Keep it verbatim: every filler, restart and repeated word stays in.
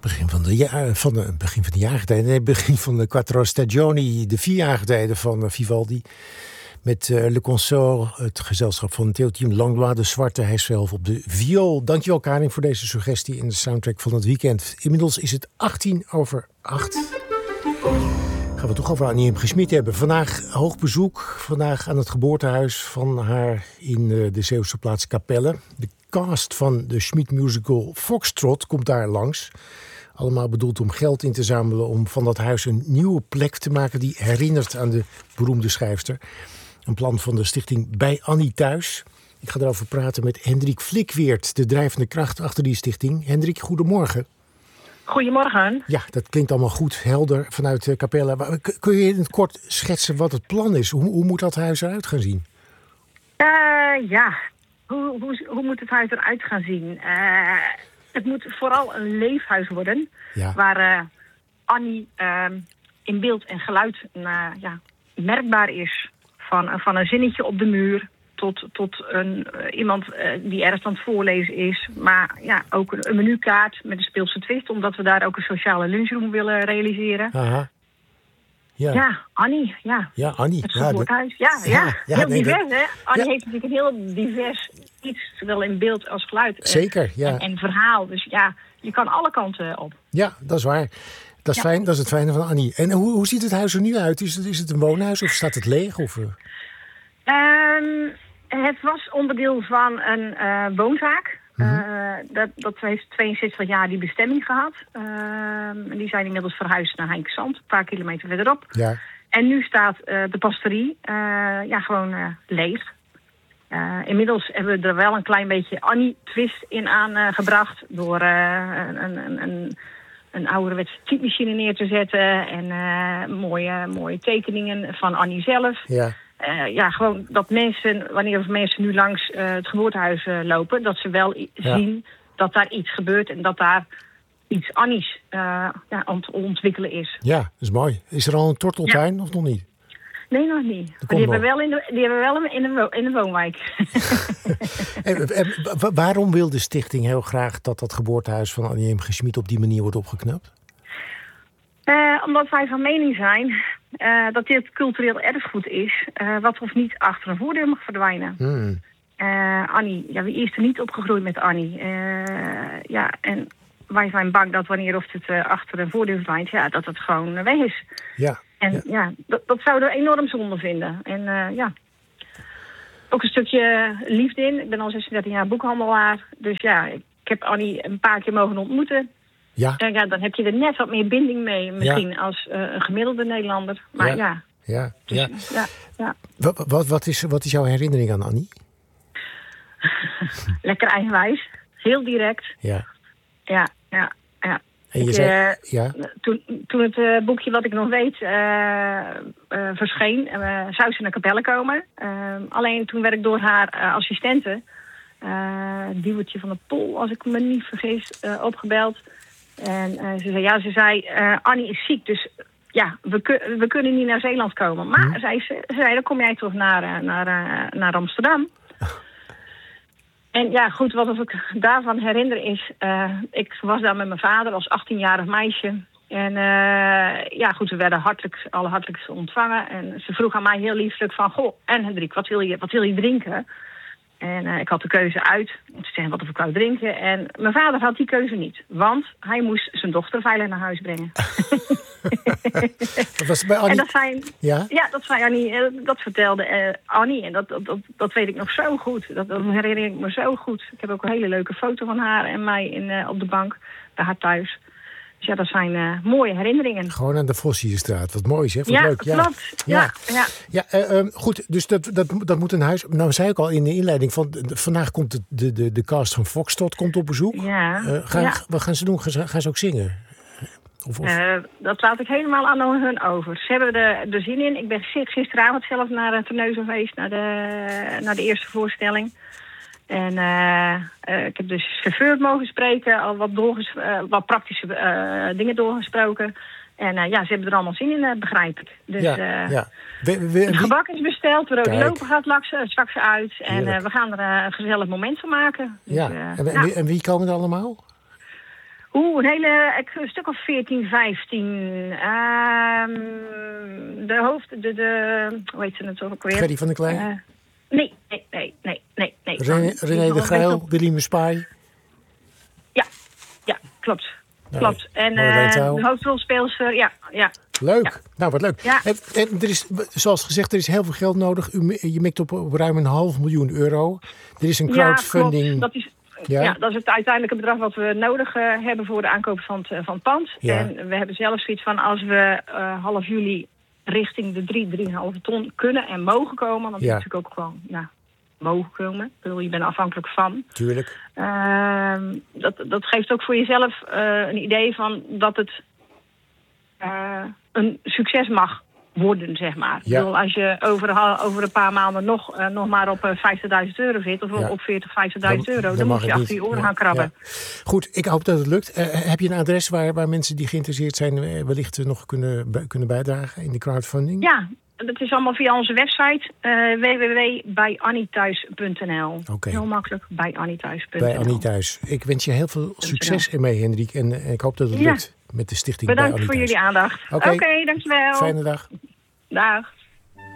begin van de, jaar, van de, begin van de jaargetijden. Nee, begin van de Quattro Stagioni, de vier jaargetijden van uh, Vivaldi. Met uh, Le Consort, het gezelschap van Theo Team Langlois, de zwarte, hij zelf op de viool. Dankjewel Karin voor deze suggestie in de soundtrack van het weekend. Inmiddels is het achttien over acht. Gaan we toch over Annie M. G. Schmid hebben. Vandaag hoog bezoek. Vandaag aan het geboortehuis van haar in uh, de Zeeuwse plaats Capelle. De cast van de Schmid musical Foxtrot komt daar langs. Allemaal bedoeld om geld in te zamelen om van dat huis een nieuwe plek te maken die herinnert aan de beroemde schrijfster. Een plan van de stichting Bij Annie Thuis. Ik ga erover praten met Hendrik Flikweert, de drijvende kracht achter die stichting. Hendrik, goedemorgen. Goedemorgen. Ja, dat klinkt allemaal goed, helder vanuit de Capelle. Kun je in het kort schetsen wat het plan is? Hoe, hoe moet dat huis eruit gaan zien? Uh, ja, hoe, hoe, hoe moet het huis eruit gaan zien? Uh, het moet vooral een leefhuis worden. Ja. Waar uh, Annie uh, in beeld en geluid uh, ja, merkbaar is. Van, van een zinnetje op de muur tot, tot een, uh, iemand uh, die ergens aan het voorlezen is. Maar ja, ook een, een menukaart met een speelse twist. Omdat we daar ook een sociale lunchroom willen realiseren. Aha. Ja. ja, Annie. Ja, ja Annie. Het geboortehuis. Ja, ja, ja, ja, heel nee, divers, dat... hè. Annie ja. heeft natuurlijk een heel divers iets. Zowel in beeld als geluid. Zeker, ja. En, en verhaal. Dus ja, je kan alle kanten op. Ja, dat is waar. Dat is, ja. fijn, dat is het fijne van Annie. En hoe, hoe ziet het huis er nu uit? Is het, is het een woonhuis of staat het leeg? Of... Um, het was onderdeel van een uh, woonzaak. Mm-hmm. Uh, dat, dat heeft tweeënzestig jaar die bestemming gehad. Uh, die zijn inmiddels verhuisd naar Heinkensand, een paar kilometer verderop. Ja. En nu staat uh, de pastorie uh, ja, gewoon uh, leeg. Uh, inmiddels hebben we er wel een klein beetje Annie-twist in aangebracht. Uh, door uh, een... een, een een ouderwetse typemachine neer te zetten. En uh, mooie, mooie tekeningen van Annie zelf. Ja. Uh, ja, gewoon dat mensen, wanneer mensen nu langs uh, het geboortehuis uh, lopen, dat ze wel i- ja. zien dat daar iets gebeurt en dat daar iets Annies uh, ja, aan het ontwikkelen is. Ja, dat is mooi. Is er al een torteltuin ja. of nog niet? Nee, nog niet. Die hebben, we wel in de, die hebben we wel in de, wo- in de woonwijk. en, en, waarom wil de stichting heel graag dat dat geboortehuis van Annie M. G. Schmid op die manier wordt opgeknapt? Uh, omdat wij van mening zijn uh, dat dit cultureel erfgoed is, uh, wat of niet achter een voordeur mag verdwijnen. Hmm. Uh, Annie, ja, wie is er niet opgegroeid met Annie? Uh, ja, en wij zijn bang dat wanneer of het uh, achter een voordeur verdwijnt, ja, dat het gewoon weg is. Ja. En ja, ja dat, dat zouden we enorm zonde vinden. En uh, ja, ook een stukje liefde in. Ik ben al zesendertig jaar boekhandelaar. Dus ja, ik heb Annie een paar keer mogen ontmoeten. Ja. En ja, dan heb je er net wat meer binding mee misschien ja. als uh, een gemiddelde Nederlander. Maar ja. ja. Ja, dus, ja. ja, ja. Wat, wat, wat, is, wat is jouw herinnering aan Annie? Lekker eigenwijs. Heel direct. Ja. Ja, ja, ja. En je ik, zei, uh, ja? toen, toen het uh, boekje Wat ik nog weet uh, uh, verscheen, uh, zou ze naar Capelle komen. Uh, alleen toen werd ik door haar uh, assistente, uh, Diewertje van der Pol, als ik me niet vergis, uh, opgebeld. En uh, ze zei, ja, ze zei, uh, Annie is ziek, dus ja, we, ku- we kunnen niet naar Zeeland komen. Maar, hmm. zei ze, ze zei, dan kom jij toch naar, uh, naar, uh, naar Amsterdam. En ja, goed, wat ik daarvan herinner is, uh, ik was daar met mijn vader als achttienjarig meisje. En uh, ja, goed, we werden hartelijk, alle hartelijkst ontvangen. En ze vroeg aan mij heel lieflijk van, goh, en Hendrik, wat wil je, wat wil je drinken? En uh, ik had de keuze uit. Om te zeggen wat of ik wou drinken. En mijn vader had die keuze niet. Want hij moest zijn dochter veilig naar huis brengen. Dat was bij Annie? En dat zijn, ja? ja, dat zei Annie. Dat vertelde uh, Annie. En dat, dat, dat, dat weet ik nog zo goed. Dat, dat herinner ik me zo goed. Ik heb ook een hele leuke foto van haar en mij in, uh, op de bank bij haar thuis. Dus ja, dat zijn uh, mooie herinneringen. Gewoon aan de Vossiestraat. Wat mooi, hè? Wat ja, leuk. Ja, klopt. Ja, ja. ja. ja uh, um, goed, dus dat, dat, dat moet een huis... Nou, zei ik al in de inleiding van... De, vandaag komt de, de, de, de cast van Foxtrot komt op bezoek. Ja. Uh, gaan, ja. Wat gaan ze doen? Gaan ze, gaan ze ook zingen? Of, of? Uh, dat laat ik helemaal aan hun over. Ze hebben er, er zin in. Ik ben gisteravond zelf naar het Terneuzen geweest. Naar de, naar de eerste voorstelling. En uh, uh, ik heb dus chauffeur mogen spreken, al wat, doorges- uh, wat praktische uh, dingen doorgesproken. En uh, ja, ze hebben er allemaal zin in, uh, begrijp ik. Dus ja, uh, ja. We, we, het gebak is besteld, de rode loper gaat laks, uh, straks uit. En uh, we gaan er uh, een gezellig moment van maken. Dus, ja. uh, en, en, ja. wie, en wie komen er allemaal? Oeh, een hele een stuk of veertien, vijftien. Uh, de hoofd, de, de, hoe heet ze het ook alweer? Gerry van der Klein? Uh, nee, nee, nee, nee, nee. nee. René, René de Grail, Willem Spaai? Ja, ja, klopt. Nee, klopt. En uh, de hoofdrolspeelster, ja, ja. Leuk. Ja. Nou, wat leuk. Ja. En, en er is, zoals gezegd, er is heel veel geld nodig. U, je mikt op, op ruim een half miljoen euro. Er is een crowdfunding. Ja, dat is, ja? ja, dat is het uiteindelijke bedrag wat we nodig uh, hebben voor de aankoop van het, van het pand. Ja. En we hebben zelf zoiets van, als we uh, half juli richting de drie, drieënhalve ton kunnen en mogen komen. Want ja. natuurlijk ook gewoon, ja, mogen komen. Ik bedoel, je bent afhankelijk van. Tuurlijk. Uh, dat, dat geeft ook voor jezelf uh, een idee van dat het uh, een succes mag worden, zeg maar. Ja. Ik bedoel, als je over, over een paar maanden nog, uh, nog maar op uh, vijftigduizend euro zit, of ja. op veertig, vijftigduizend euro, dan, dan moet je achter je oren ja. gaan krabben. Ja. Goed, ik hoop dat het lukt. Uh, heb je een adres waar, waar mensen die geïnteresseerd zijn uh, wellicht uh, nog kunnen, b- kunnen bijdragen in de crowdfunding? Ja, dat is allemaal via onze website uh, w w w punt bij annie thuis punt n l. Okay. Heel makkelijk, bij annie thuis punt n l. Bij Annie Thuis. Ik wens je heel veel succes ermee, Hendrik. En uh, ik hoop dat het lukt ja. met de stichting Bedankt bij Annie voor Thuis. jullie aandacht. Oké, okay. okay, dankjewel. Fijne dag. Dag.